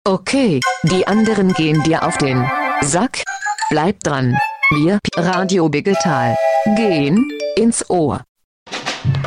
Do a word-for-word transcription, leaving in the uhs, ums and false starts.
Okay, die anderen gehen dir auf den Sack. Bleib dran. Wir, Radio Bigetal, gehen ins Ohr.